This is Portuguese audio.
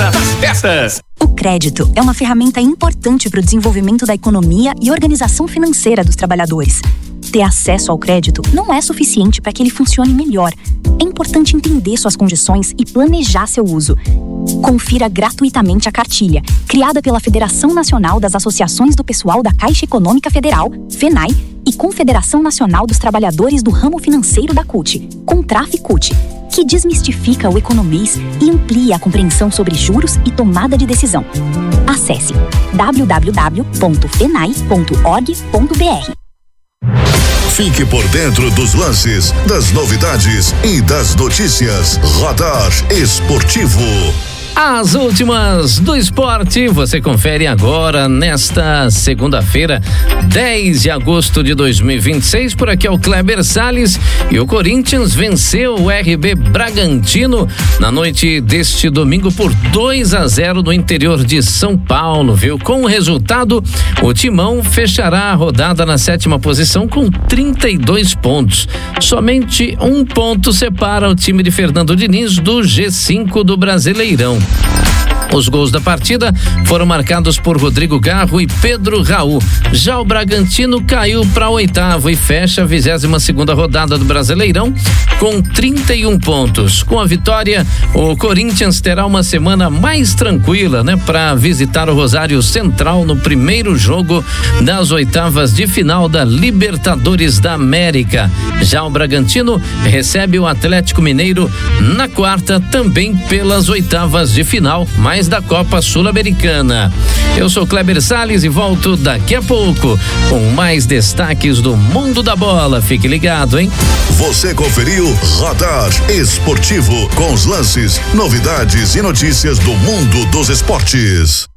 Casa das Peças. O crédito é uma ferramenta importante para o desenvolvimento da economia e organização financeira dos trabalhadores. Ter acesso ao crédito não é suficiente para que ele funcione melhor. É importante entender suas condições e planejar seu uso. Confira gratuitamente a cartilha, criada pela Federação Nacional das Associações do Pessoal da Caixa Econômica Federal, FENAI, e Confederação Nacional dos Trabalhadores do Ramo Financeiro da CUT, Contraf-CUT, que desmistifica o economês e amplia a compreensão sobre juros e tomada de decisão. Acesse www.fenai.org.br. Fique por dentro dos lances, das novidades e das notícias. Radar Esportivo. As últimas do esporte você confere agora nesta segunda-feira, 10 de agosto de 2026. Por aqui é o Kleber Salles e o Corinthians venceu o RB Bragantino na noite deste domingo por 2-0 no interior de São Paulo, viu? Com o resultado, o Timão fechará a rodada na 7ª posição com 32 pontos. Somente um ponto separa o time de Fernando Diniz do G5 do Brasileirão. Os gols da partida foram marcados por Rodrigo Garro e Pedro Raul. Já o Bragantino caiu para 8º e fecha a 22ª rodada do Brasileirão com 31 pontos. Com a vitória, o Corinthians terá uma semana mais tranquila, para visitar o Rosário Central no primeiro jogo das 8ª de final da Libertadores da América. Já o Bragantino recebe o Atlético Mineiro na 4ª, também pelas 8ª de final, mais da Copa Sul-Americana. Eu sou Kleber Salles e volto daqui a pouco com mais destaques do mundo da bola. Fique ligado, hein? Você conferiu Radar Esportivo com os lances, novidades e notícias do mundo dos esportes.